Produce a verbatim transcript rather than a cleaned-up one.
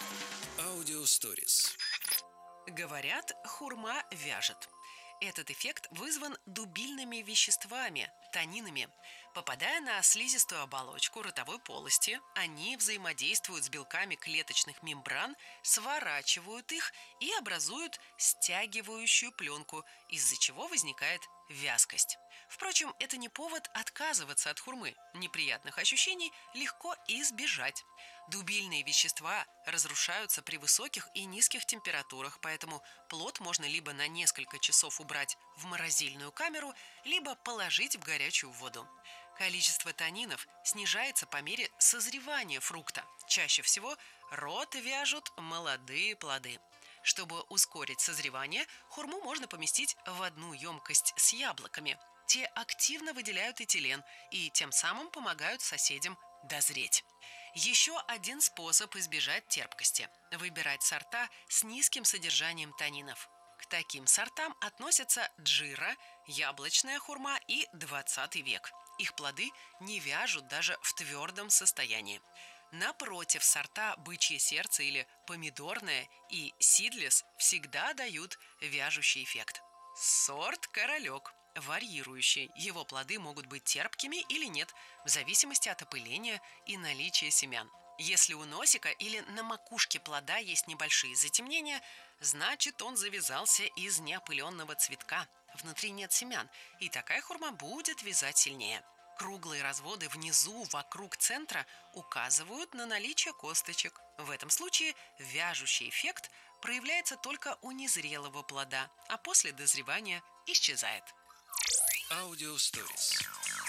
Аудиосторис. Говорят, хурма вяжет. Этот эффект вызван дубильными веществами, танинами. Попадая на слизистую оболочку ротовой полости, они взаимодействуют с белками клеточных мембран, сворачивают их и образуют стягивающую пленку, из-за чего возникает вязкость. Впрочем, это не повод отказываться от хурмы. Неприятных ощущений легко избежать. Дубильные вещества разрушаются при высоких и низких температурах, поэтому плод можно либо на несколько часов убрать в морозильную камеру, либо положить в горячую воду. Количество танинов снижается по мере созревания фрукта. Чаще всего рот вяжут молодые плоды. Чтобы ускорить созревание, хурму можно поместить в одну емкость с яблоками. Те активно выделяют этилен и тем самым помогают соседям дозреть. Еще один способ избежать терпкости – выбирать сорта с низким содержанием танинов. К таким сортам относятся джира, яблочная хурма и двадцатый век. Их плоды не вяжут даже в твердом состоянии. Напротив, сорта бычье сердце или помидорное и сидлес всегда дают вяжущий эффект. Сорт королек варьирующий. Его плоды могут быть терпкими или нет, в зависимости от опыления и наличия семян. Если у носика или на макушке плода есть небольшие затемнения, значит, он завязался из неопыленного цветка. Внутри нет семян, и такая хурма будет вязать сильнее. Круглые разводы внизу, вокруг центра указывают на наличие косточек. В этом случае вяжущий эффект проявляется только у незрелого плода, а после дозревания исчезает. Аудиосторис.